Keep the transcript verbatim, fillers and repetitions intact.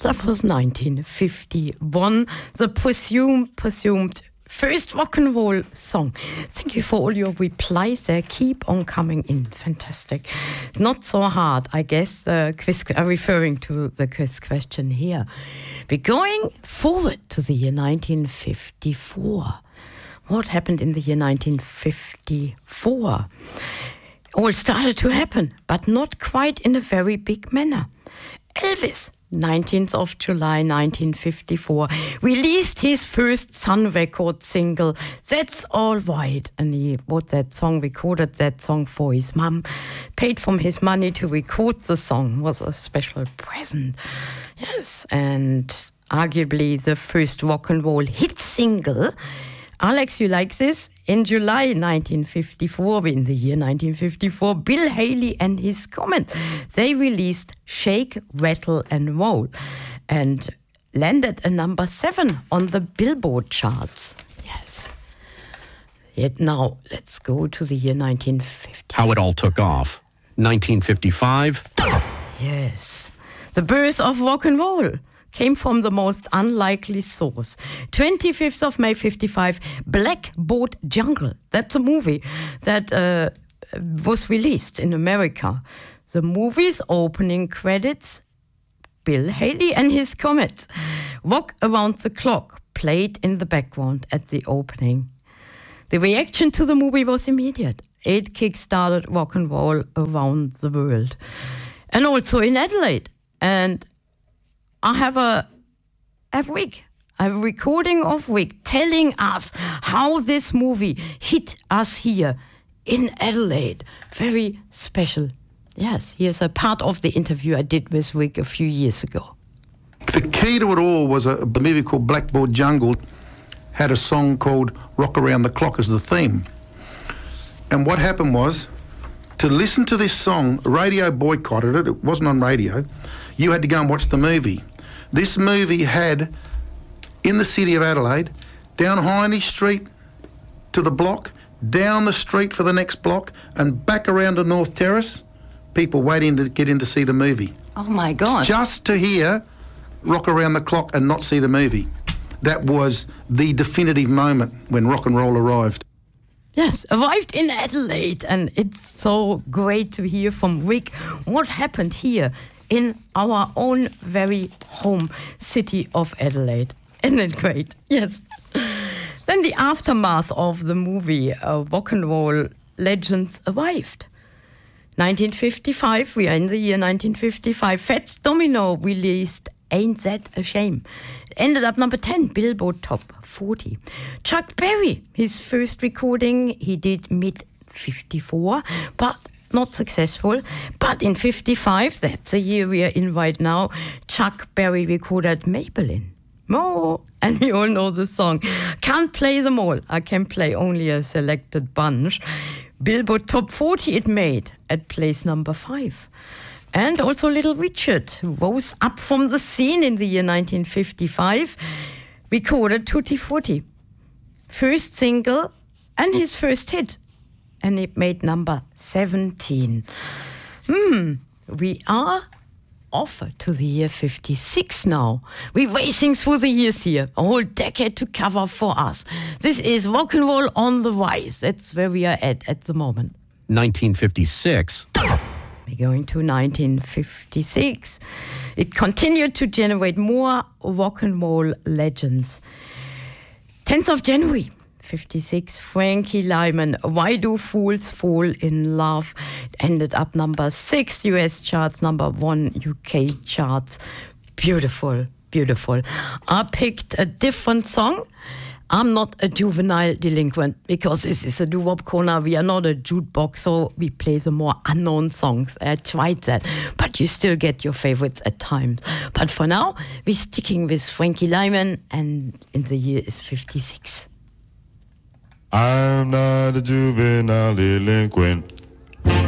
that was nineteen fifty-one, the presumed, presumed first rock and roll song. Thank you for all your replies there. Keep on coming in. Fantastic. Not so hard, I guess, uh, quiz, uh, referring to the quiz question here. We're going forward to the year nineteen fifty-four. What happened in the year nineteen fifty-four? All started to happen, but not quite in a very big manner. Elvis, nineteenth of July nineteen fifty-four, released his first Sun Record single, That's All Right. And he wrote that song, recorded that song for his mum, paid from his money to record the song. It was a special present. Yes, and arguably the first rock and roll hit single. Alex, you like this? In July nineteen fifty-four, in the year nineteen fifty-four, Bill Haley and his Comets, they released Shake, Rattle and Roll and landed a number seven on the Billboard charts. Yes. Yet now, let's go to the year nineteen fifty. How it all took off. nineteen fifty-five. Yes. The birth of rock and roll came from the most unlikely source. twenty-fifth of May fifty-five, Blackboard Jungle. That's a movie that uh, was released in America. The movie's opening credits, Bill Haley and his Comets. Rock Around the Clock played in the background at the opening. The reaction to the movie was immediate. It kick-started rock and roll around the world. And also in Adelaide. And I have a, a week, a recording of Wick telling us how this movie hit us here in Adelaide. Very special. Yes, here's a part of the interview I did with Wick a few years ago. The key to it all was a, a movie called Blackboard Jungle, had a song called Rock Around the Clock as the theme. And what happened was, to listen to this song, radio boycotted it, it wasn't on radio, you had to go and watch the movie. This movie had, in the city of Adelaide, down Hiney Street to the block, down the street for the next block, and back around to North Terrace, people waiting to get in to see the movie. Oh my God. Just to hear Rock Around the Clock and not see the movie. That was the definitive moment when rock and roll arrived. Yes, arrived in Adelaide, and it's so great to hear from Rick what happened here in our own very home city of Adelaide. Isn't it great? Yes. Then the aftermath of the movie, uh, Rock and Roll Legends arrived. nineteen fifty-five, we are in the year nineteen fifty-five, Fats Domino released Ain't That a Shame. It ended up number ten, Billboard Top forty. Chuck Berry, his first recording, he did mid fifty-four, but not successful. But in fifty-five, that's the year we are in right now, Chuck Berry recorded Maybelline. More, and we all know the song. Can't play them all. I can play only a selected bunch. Billboard Top forty it made at place number five. And also Little Richard rose up from the scene in the year nineteen fifty-five, recorded Tutti Frutti. First single and his first hit. And it made number seventeen. Hmm, we are off to the year fifty-six now. We're racing through the years here, a whole decade to cover for us. This is rock and roll on the rise. That's where we are at at the moment. nineteen fifty-six. We're going to nineteen fifty-six. It continued to generate more rock and roll legends. tenth of January. fifty-six, Frankie Lyman, Why Do Fools Fall in Love? It ended up number six U S charts, number one U K charts. Beautiful, beautiful. I picked a different song. I'm not a juvenile delinquent because this is a doo-wop corner. We are not a jukebox, so we play the more unknown songs. I tried that, but you still get your favorites at times. But for now, we're sticking with Frankie Lyman, and in the year is fifty-six. I'm not a juvenile delinquent.